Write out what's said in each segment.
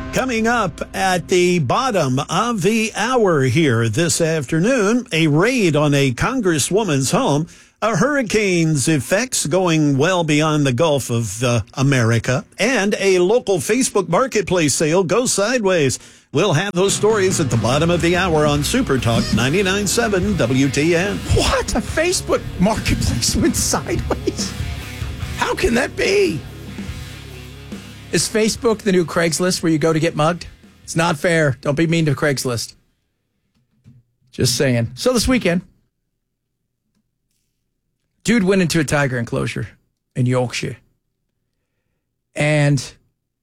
Coming up at the bottom of the hour here this afternoon, a raid on a congresswoman's home, a hurricane's effects going well beyond the Gulf of America, and a local Facebook marketplace sale goes sideways. We'll have those stories at the bottom of the hour on Super Talk 99.7 WTN. What? A Facebook marketplace went sideways? How can that be? Is Facebook the new Craigslist where you go to get mugged? It's not fair. Don't be mean to Craigslist. Just saying. So this weekend, dude went into a tiger enclosure in Yorkshire. And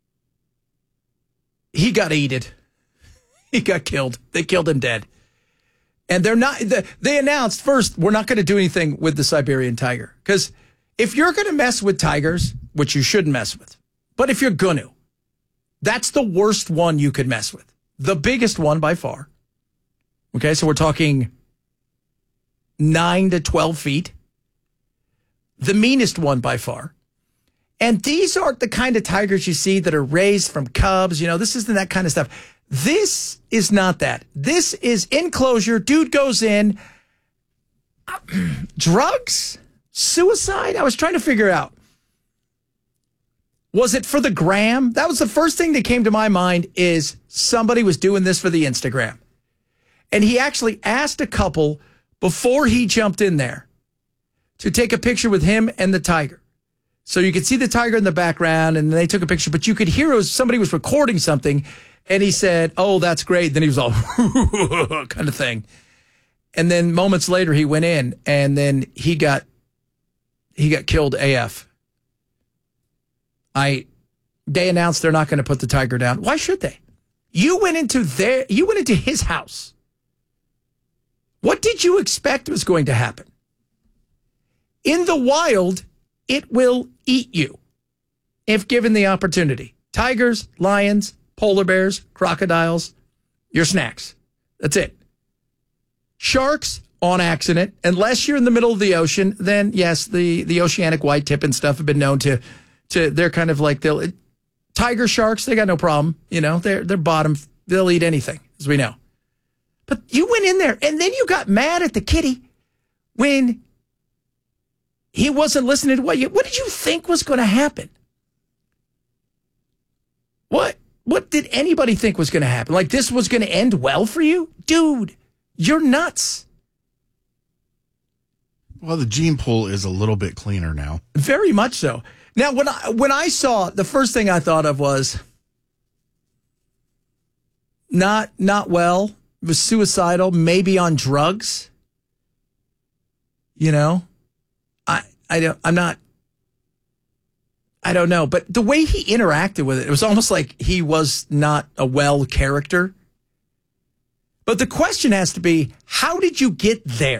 he got eaten. He got killed. They killed him dead. And they announced first, we're not going to do anything with the Siberian tiger. Because if you're going to mess with tigers, which you shouldn't mess with, but if you're going to, that's the worst one you could mess with. The biggest one by far. Okay, so we're talking 9 to 12 feet. The meanest one by far. And these aren't the kind of tigers you see that are raised from cubs. You know, this isn't that kind of stuff. This is not that. This is enclosure. Dude goes in. Drugs? Suicide? I was trying to figure out. Was it for the gram? That was the first thing that came to my mind is somebody was doing this for the Instagram. And he actually asked a couple before he jumped in there to take a picture with him and the tiger. So you could see the tiger in the background and they took a picture, but you could hear somebody was recording something and he said, "Oh, that's great." Then he was all kind of thing. And then moments later he went in and then he got killed AF. They announced they're not going to put the tiger down. Why should they? You went into his house. What did you expect was going to happen? In the wild, it will eat you if given the opportunity. Tigers, lions, polar bears, crocodiles, your snacks. That's it. Sharks, on accident. Unless you're in the middle of the ocean, then yes, the oceanic white tip and stuff have been known to they're kind of like tiger sharks, they got no problem. You know, they're bottom, they'll eat anything, as we know. But you went in there and then you got mad at the kitty when he wasn't listening to what did you think was going to happen? What did anybody think was going to happen? Like this was going to end well for you? Dude, you're nuts. Well, the gene pool is a little bit cleaner now. Very much so. Now, when I saw, the first thing I thought of was not well, was suicidal, maybe on drugs. You know, I don't know. But the way he interacted with it was almost like he was not a well character. But the question has to be, how did you get there?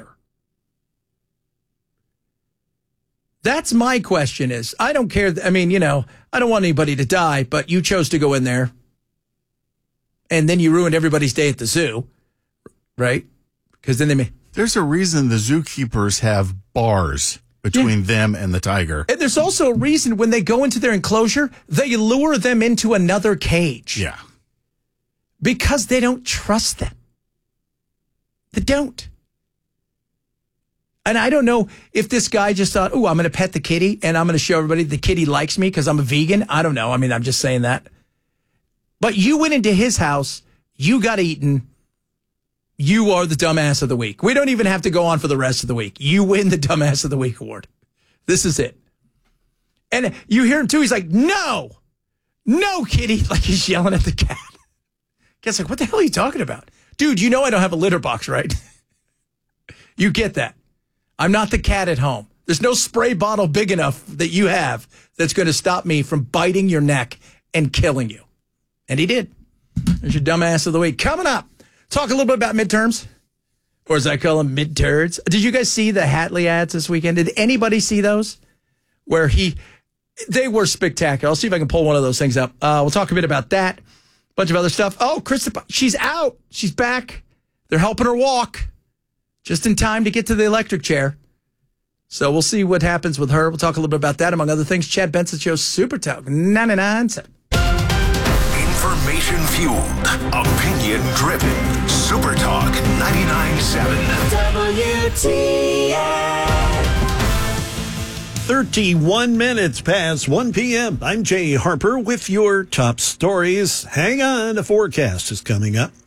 That's my question is, I don't care. I mean, you know, I don't want anybody to die, but you chose to go in there and then you ruined everybody's day at the zoo, right? Because then there's a reason the zookeepers have bars between them and the tiger. And there's also a reason when they go into their enclosure, they lure them into another cage. Yeah. Because they don't trust them. They don't. And I don't know if this guy just thought, "Oh, I'm going to pet the kitty and I'm going to show everybody the kitty likes me because I'm a vegan." I don't know. I mean, I'm just saying that. But you went into his house. You got eaten. You are the dumbass of the week. We don't even have to go on for the rest of the week. You win the dumbass of the week award. This is it. And you hear him too. He's like, "No, kitty." Like he's yelling at the cat. Cat's like, "What the hell are you talking about? Dude, you know I don't have a litter box, right?" You get that. I'm not the cat at home. There's no spray bottle big enough that you have that's going to stop me from biting your neck and killing you. And he did. There's your dumbass of the week. Coming up, talk a little bit about midterms, or as I call them, mid-turds. Did you guys see the Hatley ads this weekend? Did anybody see those? Where they were spectacular. I'll see if I can pull one of those things up. We'll talk a bit about that. Bunch of other stuff. Oh, Krista, she's out. She's back. They're helping her walk. Just in time to get to the electric chair. So we'll see what happens with her. We'll talk a little bit about that, among other things. Chad Benson Show, Super Talk 99.7. Information fueled, opinion driven. Super Talk 99.7. WTN. 31 minutes past 1 p.m. I'm Jay Harper with your top stories. Hang on, the forecast is coming up.